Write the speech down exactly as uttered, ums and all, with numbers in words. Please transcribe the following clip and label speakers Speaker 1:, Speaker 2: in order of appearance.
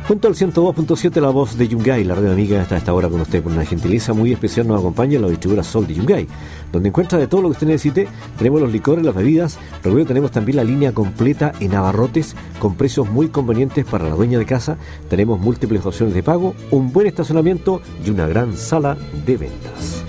Speaker 1: Junto al ciento dos punto siete, la voz de Yungay, la radio amiga, está a esta hora con usted por una gentileza muy especial. Nos acompaña la distribuidora Sol de Yungay, donde encuentra de todo lo que usted necesite. Tenemos los licores, las bebidas, luego tenemos también la línea completa en abarrotes con precios muy convenientes para la dueña de casa. Tenemos múltiples opciones de pago, un buen estacionamiento y una gran sala de ventas.